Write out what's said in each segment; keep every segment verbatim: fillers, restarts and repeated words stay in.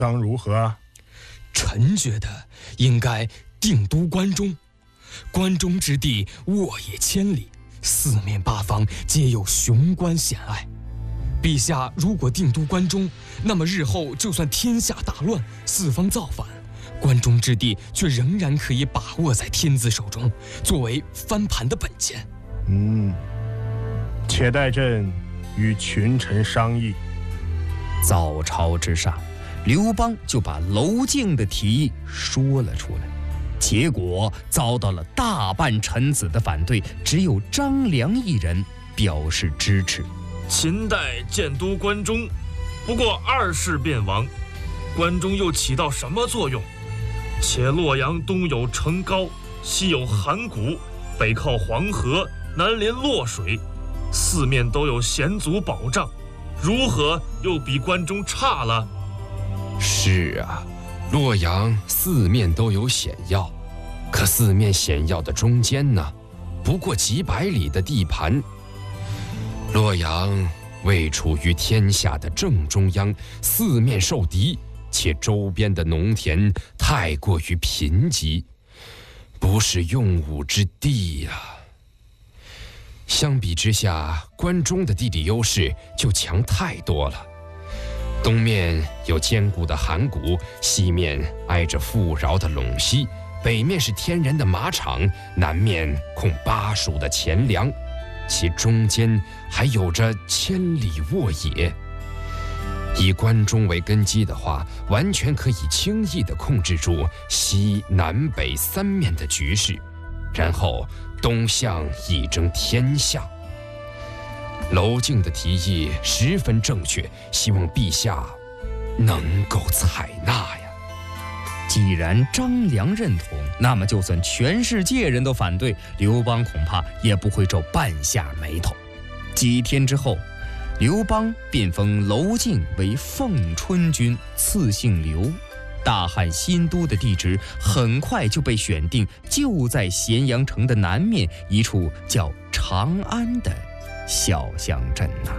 当如何？ 臣觉得应该定都关中。关中之地沃野千里，四面八方皆有雄关险隘。陛下如果定都关中，那么日后就算天下大乱，四方造反，关中之地却仍然可以把握在天子手中，作为翻盘的本钱。 嗯，且待朕与群臣商议。 早朝之上，刘邦就把娄敬的提议说了出来，结果遭到了大半臣子的反对，只有张良一人表示支持。 秦代建都关中，不过二世便亡，关中又起到什么作用？且洛阳东有成皋，西有函谷，北靠黄河，南连洛水，四面都有险阻保障，如何又比关中差了？ 是啊，洛阳四面都有险要，可四面险要的中间呢，不过几百里的地盘。洛阳位处于天下的正中央，四面受敌，且周边的农田太过于贫瘠，不是用武之地呀、啊。相比之下，关中的地理优势就强太多了。东面有坚固的函谷，西面挨着富饶的陇西，北面是天然的马场，南面控巴蜀的钱粮，其中间还有着千里沃野。以关中为根基的话，完全可以轻易地控制住西南北三面的局势，然后东向一争天下。娄敬的提议十分正确，希望陛下能够采纳呀。 既然张良认同，那么就算全世界人都反对，刘邦恐怕也不会皱半下眉头。几天之后，刘邦便封娄敬为奉春君，赐姓刘。大汉新都的地址很快就被选定，就在咸阳城的南面一处叫长安的小乡镇呐。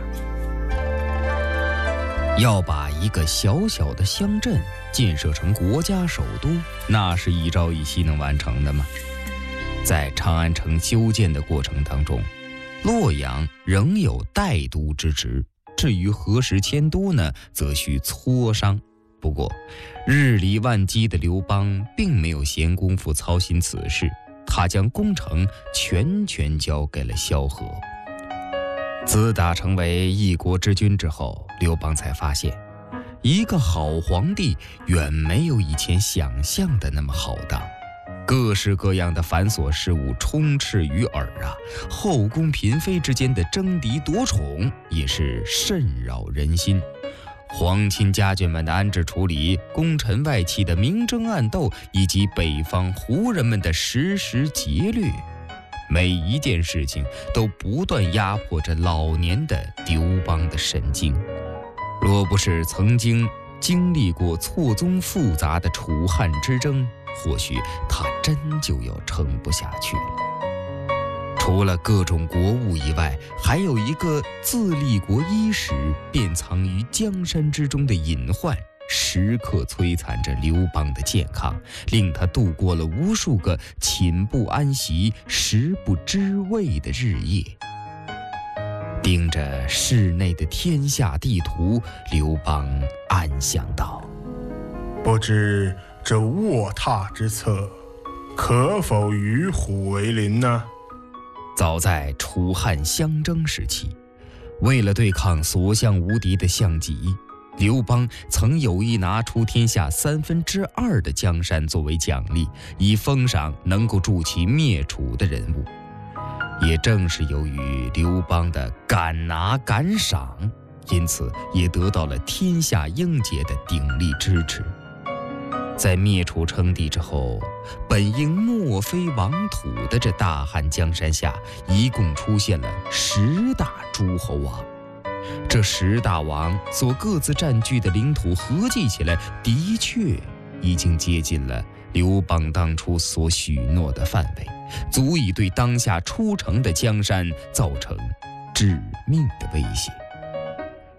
要把一个小小的乡镇建设成国家首都，那是一朝一夕能完成的吗？在长安城修建的过程当中，洛阳仍有代都之职，至于何时迁都呢，则需磋商。不过日理万机的刘邦并没有闲工夫操心此事，他将工程全权交给了萧何。自打成为一国之君之后，刘邦才发现，一个好皇帝远没有以前想象的那么好当，各式各样的繁琐事务充斥于耳啊，后宫嫔妃之间的争嫡夺宠也是甚扰人心。皇亲家眷们的安置处理，功臣外戚的明争暗斗，以及北方胡人们的时时劫掠，每一件事情都不断压迫着老年的刘邦的神经。若不是曾经经历过错综复杂的楚汉之争，或许他真就要撑不下去了。除了各种国物以外，还有一个自立国伊始便藏于江山之中的隐患，时刻摧残着刘邦的健康，令他度过了无数个寝不安席、食不知味的日夜。盯着室内的天下地图，刘邦暗想道： 不知这卧榻之侧，可否与虎为邻呢？ 早在楚汉相争时期，为了对抗所向无敌的项脊，刘邦曾有意拿出天下三分之二的江山作为奖励，以封赏能够助其灭楚的人物。也正是由于刘邦的敢拿敢赏，因此也得到了天下英杰的鼎力支持。在灭楚称帝之后，本应莫非王土的这大汉江山下，一共出现了十大诸侯王。这十大王所各自占据的领土合计起来，的确已经接近了刘邦当初所许诺的范围，足以对当下出城的江山造成致命的威胁。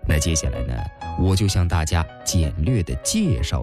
那接下来呢，我就向大家简略的介绍